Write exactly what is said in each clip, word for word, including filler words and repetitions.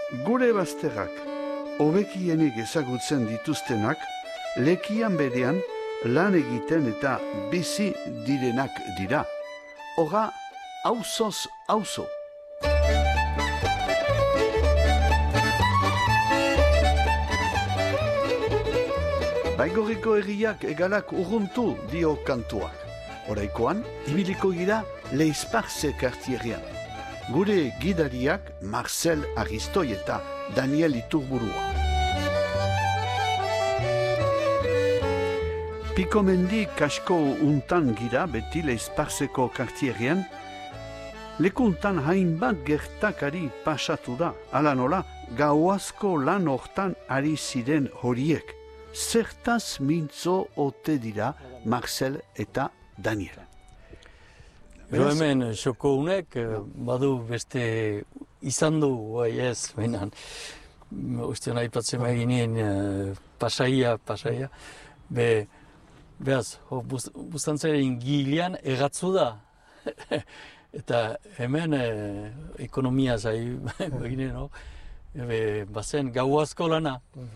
Gure bazterrak, hobekienik ezagutzen dituztenak, lekian berean lan egiten eta bizi direnak dira. Hora, auzoz auzo. Baigorriko herriak egalak urruntu dio kantuak. Oraikoan, ibiliko gira Leisparze kartierrian. Gure gidariak Marcel Aristoi eta Daniel Iturburua. Pikomendi kasko untan gira beti Leisparzeko kartierrian, lekuntan hainbat gertakari pasatu da, ala nola, gauazko lan hortan ari ziren horiek. Zertaz mintzo ote dira Marcel eta Daniel. Gero hemen xoko unek, badu beste izan du, bai ez, behinan, ustean aipatzen beginien pasaia, pasaia, be, behaz, bustantzaren gilean egatzu da, eta hemen eh, ekonomia zai beginen, no? Be, bazen gau asko lana.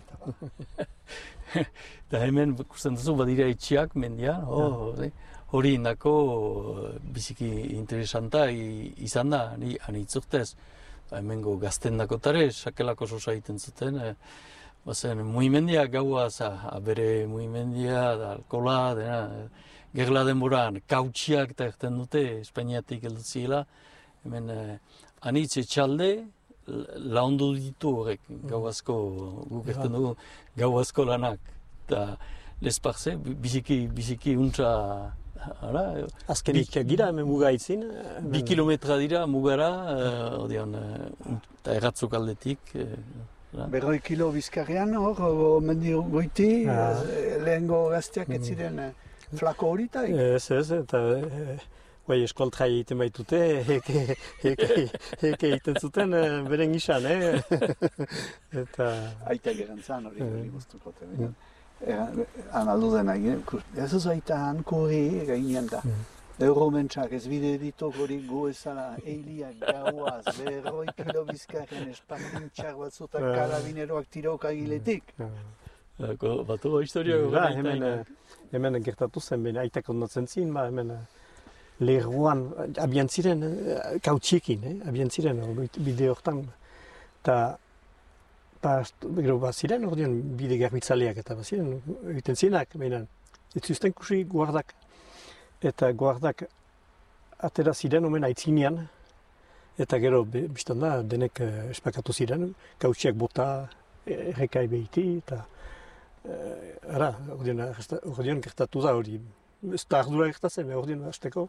Eta hemen ikusten duzu badira etxiak mendian, oh, hori indako biziki interesanta izan da, ni anitzurtez. Hemengo gazten dakotare, sakelako sosa egiten zuten, e, bazen mugimendia gaua, bere mugimendia, alkola, dena, gerla denboran, kautxiak eta egiten dute, Espainiatik heldu ziela, hemen e, anitz etxalde, laundu ditu horrek, gau asko, guk egiten dugu, gau asko lanak, eta Leisparze, biziki, biziki untza, ara, azkenik gira hemen muga itzin? Bi kilometra dira mugara, odion, eta erratzuk aldetik. Berroi kilo bizkarrean hor, mendi goiti, lehengo gazteak ez ziren flako horita? Ez, ez, eta bai, eskoltrai egiten baitute, heke egiten zuten beren isan, eh? Eta... Aita gerantzan hori hori guztuko te. Analdu dena, ez ez aita hankori gainean da. Euromentsak ez bide ditok hori gu ezala eiliak gauaz, berroi kilo bizkarren espantintxak batzutak karabineroak tirok agiletik. Batu historia gara hemen, hemen gertatu zen, ben aitak ondatzen zin, ba, hemen lerroan, abian ziren, kautxiekin, eh? Abian ziren, bide hortan. Eta, gero, ba, ziren, ordean, bide garbitzaleak eta ba, ziren, egiten zirenak, behinan, ez zuzten kusi guardak. Eta guardak atera ziren, omen aitzinean, eta gero, biztan da, denek espakatu ziren, kautxiak bota, errekai behiti, eta, ara, ordean gertatu da hori. Ez da ardura gertatzen, ordean hasteko.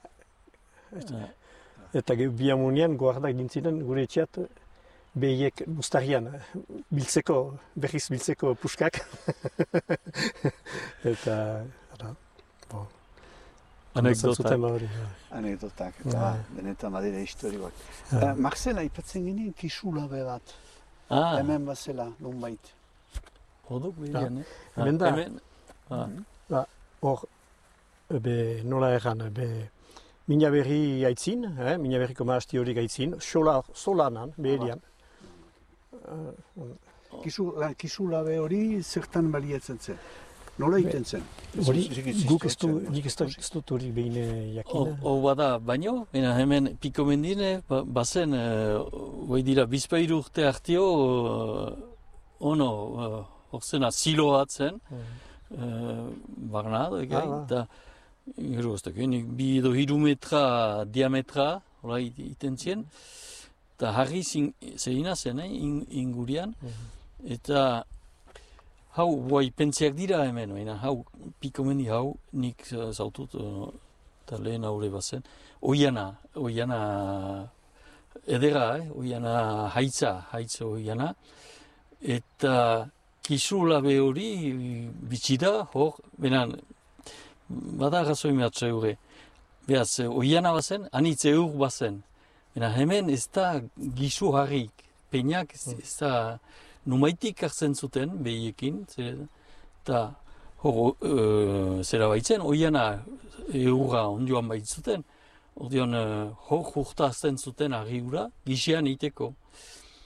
Eta biamunian guardak dintziren gure etxeat behiek buztarian biltzeko, berriz biltzeko puskak. Eta, ara, bo. Anekdotak. Anekdotak, eta benetan badira historikoak. Marcel, aipatzen ginen kisulabe bat. Hemen bazela, nonbait. Hodok bidean, eh? Hemen da. Hor, be, nola erran, be, mina berri aitzin, eh? Mina berriko maasti hori gaitzin, solanan, beherian. Kisulabe hori zertan baliatzen zen? Nola egiten zen? Hori, guk ez dut hori behin jakina. Hor bada, baino, hemen Pikomendine, bazen, hoi dira, bizpairu urte hartio, ono, hor zena siloa zen, barna, eta gero, ez dakit, bi edo hiru metra diametra, hola iten zien, eta harri zerina zen, ingurian, eta hau, guai pentseak dira hemen, hau, Pikomendi hau, nik zautut, eta lehen haure bazen, oiana, oiana edera, eh? Oiana haitza, haitza oiana, eta kisulabe hori bitxi da, hor, benan, bada razoi mehatza eure, behaz, oiana bazen, anitz eur bazen, benan, hemen ez da gisu harrik, peinak ez da, numaitik hartzen zuten, behiekin, eta hor, zera baitzen, oiana eurra ondioan baitzuten, ordean hor jurta azten zuten harri ura, gixean iteko.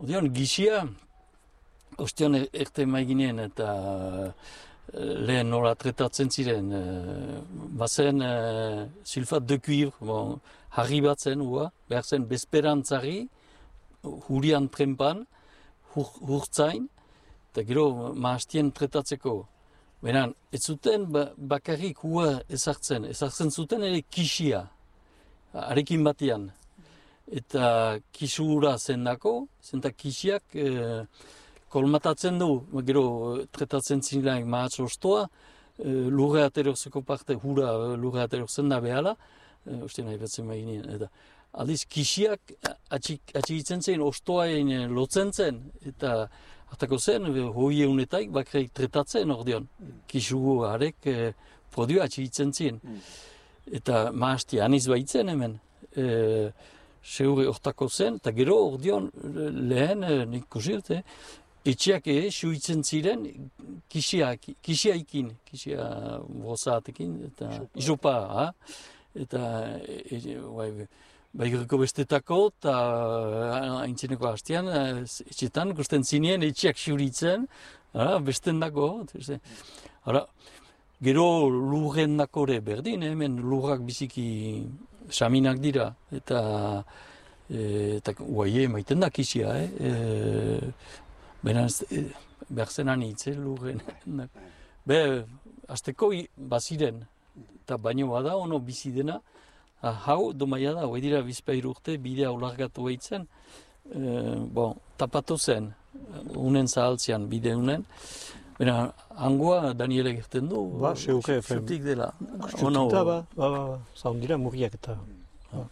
Odean, gizia, ostean erte maiginen eta lehen nola tretatzen ziren, bazen sulfat de cuivre, bon, harri bat zen, hua, behar zen bezperantzari, hurian trempan, hur, hurtzain, eta gero maastien tretatzeko. Beran, ez zuten bakarrik hua ezartzen, ezartzen zuten ere kisia, arekin batian. Eta kisura zendako, zenta kisiak e, kolmatatzen du, gero tretatzen zinean mahatz ostoa, e, lurre aterorzeko parte, hura lurre aterorzen da behala, e, uste nahi batzen maginien, eta aldiz kisiak atxigitzen zen, ostoa lotzen zen, eta hartako zen, hoi eunetaik bakreik tretatzen ordeon. Kisu harek e, produa atxigitzen ziren. Eta maazti aniz baitzen hemen. E, Seure hortako zen, eta gero ordeon lehen, e, nik kusirt, eh, etxeak ere suitzen ziren kisiak, kisiaikin, kisia brosaatekin, eta isopa, ha? Eta e, e, bai, Baiguriko bestetako eta haintzineko hastean, etxetan, ikusten zinien, etxeak xuritzen, besten dako. Ara, gero lurren dakore berdin, hemen lurrak biziki saminak dira, eta eta guaie maiten da kisia, eh? E, Bena, behar zen anitz, eh, lurren. Be, azteko baziren, eta baino bada, ono bizi dena, hau, domaia da, hoi dira bizpairu urte, bidea ulargatu behitzen, e, bon, tapatu zen, unen zahaltzean, bide unen. Bena, hangoa Daniele gerten du, ba, seuke, xutik dela. Xutik da, ba, ba, ba, zaun dira murriak eta. Ba.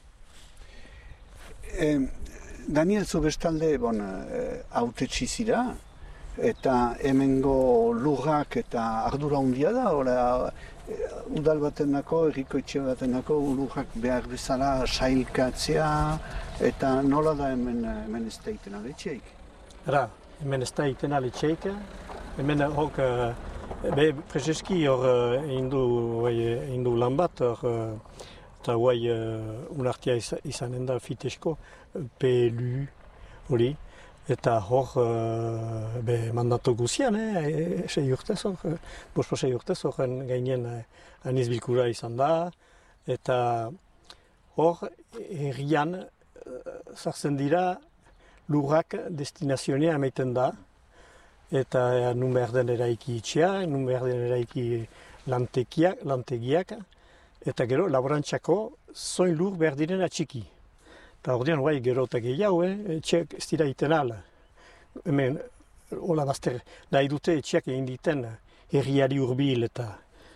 E, Daniel, zu bestalde, bon, autetxi zira, eta hemengo lurrak eta ardura handia da, ora, udal batenako, erriko etxe batenako, lurrak behar bezala sailkatzea, eta nola da hemen, hemen ez da iten aletxeik? Era, hemen ez da iten aletxeik, hemen hok, be, prezeski hor egin du lan bat, hor, eta guai unartia izanen da fitesko, P L U hori, eta hor, uh, be, mandatu guzian, eh, sei urtez hor, bospo sei urtez horren gainen eh, aniz bilkura izan da, eta hor, herrian, zartzen dira, lurrak destinazionea emaiten da, eta eh, nun behar den eraiki itxea, nun behar den eraiki lantegiak, lantegiak, eta gero, laborantzako, zoin lur behar diren atxiki. Eta ordean, guai, gero eta gehiago, eh? Etxeak ez dira iten ala. Hemen, hola bazter, nahi dute etxeak egin diten herriari hurbil eta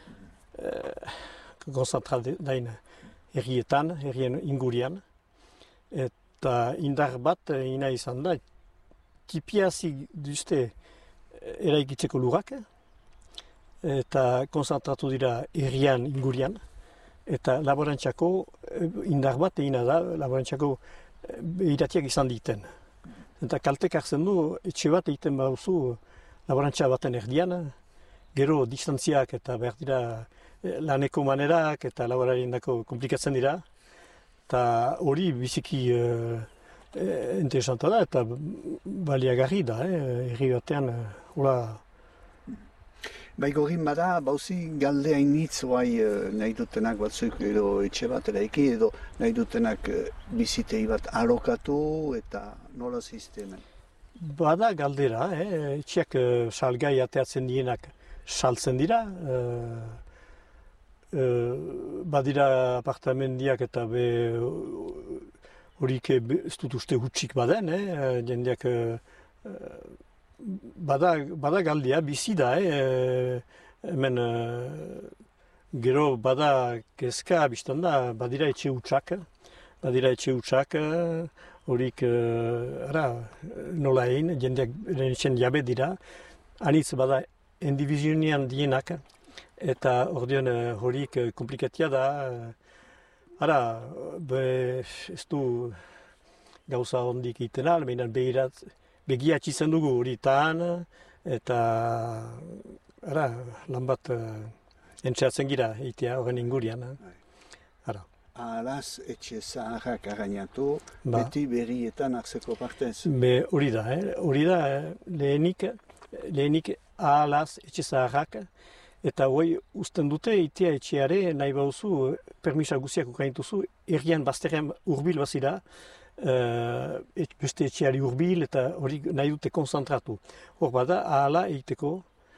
eh, konzentral dain herrietan, herrien ingurian. Eta indar bat ina izan da, tipiazi duzte eraikitzeko lurrak, eta konzentratu dira herrian ingurian. Eta laborantzako indar bat egina da, laborantzako iratiak izan diten. Eta kaltek hartzen du, etxe bat egiten baduzu laborantza baten erdian, gero distantziak eta behar dira laneko manerak eta laborarien dako komplikatzen dira. Eta hori biziki uh, interesanta da eta baliagarri da, eh, herri batean, hola. Baigorin bada, bauzi galde hainitz guai nahi dutenak batzuk edo etxe bat eraiki edo nahi dutenak bizitei bat alokatu eta nola sistemen? Bada galdera, eh? Etxeak salgai ateatzen dienak saltzen dira. Uh, uh, badira apartamendiak eta be horik ez dut uste hutsik baden, eh? Jendeak uh, Bada, bada galdia, bizi da, eh? Hemen uh, gero bada kezka biztan da, badira etxe hutsak, badira etxe hutsak, horik uh, ara, nola egin, jendeak etxen jabe dira, anitz bada endivizionian dienak, eta ordean horik uh, komplikatia da, uh, ara, be, ez du gauza hondik egiten al, behinan behirat, begia atxizen dugu horitan, eta ara, lan bat uh, entxeatzen gira, eitea horren ingurian. Ara. ahalaz etxe zaharrak arainatu, Ba. beti berrietan hartzeko partez. Be hori da, eh? hori da eh? lehenik, lehenik ahalaz etxe zaharrak, eta hoi usten dute itea etxeare nahi bauzu, permisa guziak ukaintuzu, errian bazterrean urbil bazira, uh, et, beste etxeari urbil eta hori nahi dute konzentratu. Hor bada, ahala egiteko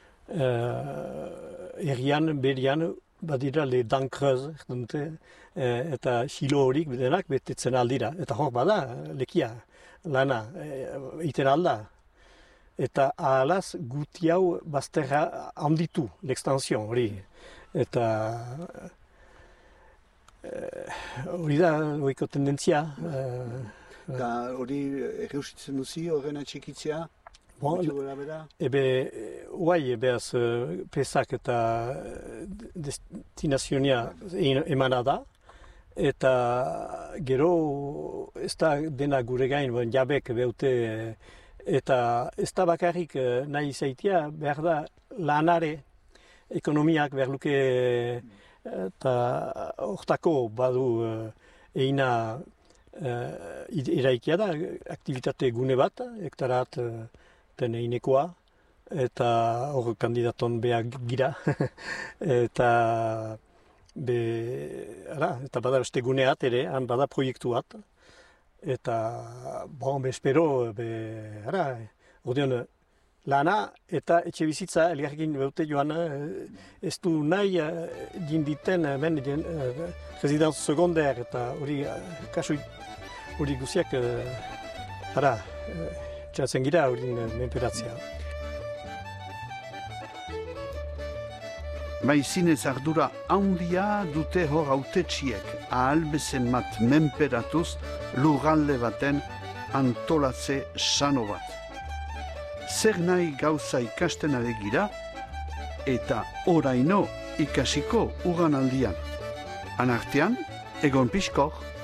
uh, errian, berian, badira le dankreuz, dute, eh, eta xilo horik denak betetzen aldira. Eta hor bada, lekia, lana, egiten alda. Eta ahalaz guti hau bazterra handitu, l'extension hori. Eta hori da, horiko tendentzia. Eta hori erreusitzen duzi horren atxikitzea? Bon, ebe, guai, ebez, pesak eta destinazionia emana da, eta gero ez da dena gure gain, bon, jabek beute, eta ez da bakarrik nahi zaitia, behar da lanare, ekonomiak behar luke, eta hortako badu eina iraikia da, aktivitate gune bat, hektarat, teneinekoa, eta hor kandidaton behar gira. eta be, ara, eta bada beste guneat ere, han bada proiektu bat. Eta, bon, be, espero, be, ara, ordeon, lana eta etxe bizitza elgarrekin beute joan, ez du nahi jinditen, hemen, residence secondaire, eta hori, kasu, hori guziak, ara, txatzen gira hori menperatzea. Bai zinez ardura handia dute hor autetxiek ahal bezen mat menperatuz lurralde baten antolatze sano bat. Zer nahi gauza ikasten alegira eta oraino ikasiko ugan aldian. Anartean, egon pixkor.